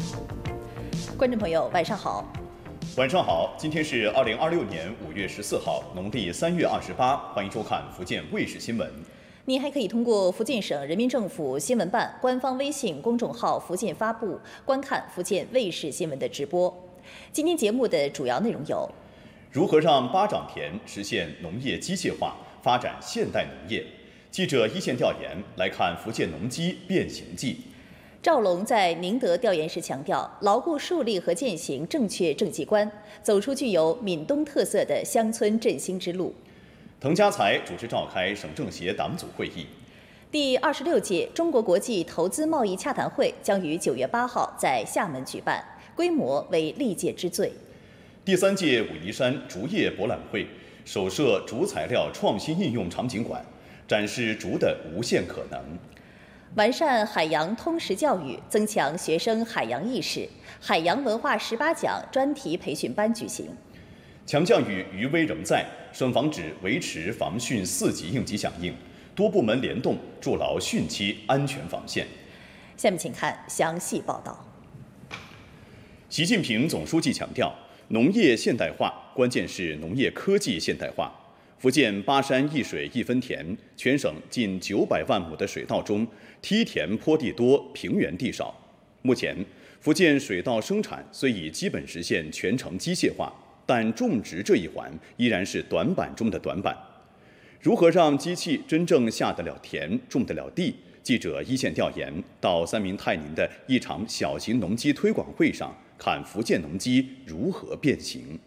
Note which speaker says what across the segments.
Speaker 1: 观众朋友，晚上好。
Speaker 2: 晚上好，今天是2026年5月14号，农历3月28，欢迎收看福建卫视新闻。
Speaker 1: 您还可以通过福建省人民政府新闻办官方微信公众号“福建发布”观看福建卫视新闻的直播。今天节目的主要内容有：
Speaker 2: 如何让巴掌田实现农业机械化，发展现代农业？记者一线调研来看福建农机变形记。
Speaker 1: 赵龙在宁德调研时强调，牢固树立和践行正确政绩观，走出具有闽东特色的乡村振兴之路。
Speaker 2: 滕家才主持召开省政协党组会议。
Speaker 1: 第26届中国国际投资贸易洽谈会将于9月8号在厦门举办，规模为历届之最。
Speaker 2: 第3届武夷山竹业博览会首设竹材料创新应用场景馆，展示竹的无限可能。
Speaker 1: 完善海洋通识教育，增强学生海洋意识。海洋文化18讲专题培训班举行。
Speaker 2: 强降雨余威仍在，省防指维持防汛4级应急响应，多部门联动筑牢汛期安全防线。
Speaker 1: 下面请看详细报道。
Speaker 2: 习近平总书记强调，农业现代化关键是农业科技现代化。福建巴山一水一分田，全省近900万亩的水稻中，梯田坡地多，平原地少。目前，福建水稻生产虽已基本实现全程机械化，但种植这一环依然是短板中的短板。如何让机器真正下得了田、种得了地？记者一线调研到三明泰宁的一场小型农机推广会上，看福建农机如何变形。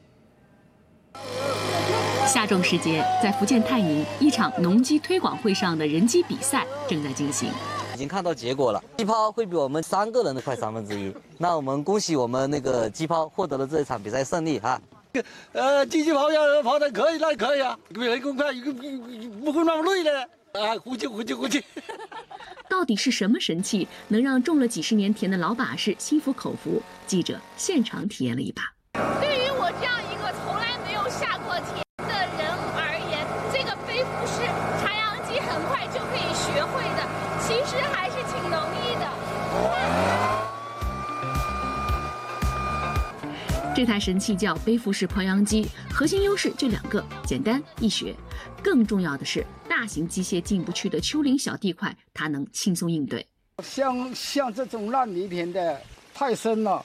Speaker 3: 下重时节，在福建泰宁一场农机推广会上的人机比赛正在进行。
Speaker 4: 已经看到结果了，机炮会比我们3个人的快1/3。那我们恭喜我们那个机炮获得了这一场比赛胜利哈。
Speaker 5: 机器跑要跑得可以，那可以啊，比人更快，不会那么累的。呼气。
Speaker 3: 到底是什么神器能让种了几十年田的老把式心服口服？记者现场体验了一把。
Speaker 6: 对于我这样一个从来没有下过田的人而言，这个背负式插秧机很快就可以学会的，其实还是挺容易的。
Speaker 3: 这台神器叫背负式抛秧机，核心优势就2个：简单易学。更重要的是，大型机械进不去的丘陵小地块，它能轻松应对。
Speaker 5: 像这种烂泥田的太深了，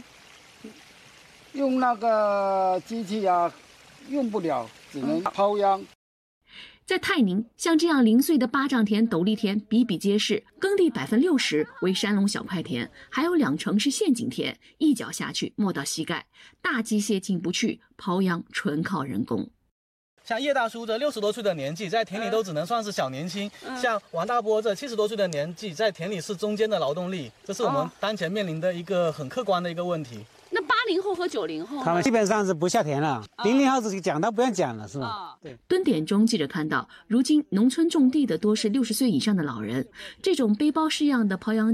Speaker 5: 用那个机器用不了，只能抛秧。
Speaker 3: 在泰宁，像这样零碎的巴掌田、斗笠田比比皆是，耕地60%为山龙小块田，还有2成是陷阱田，一脚下去没到膝盖，大机械进不去，抛秧纯靠人工。
Speaker 7: 像叶大叔这60多岁的年纪，在田里都只能算是小年轻；像王大波这70多岁的年纪，在田里是中间的劳动力，这是我们当前面临的一个很客观的一个问题。
Speaker 8: 那80后和90后，
Speaker 9: 他们基本上是不下田了。00后是讲都不用讲了，是吧？对。
Speaker 3: 蹲点中，记者看到，如今农村种地的多是60岁以上的老人，这种背包式样的抛秧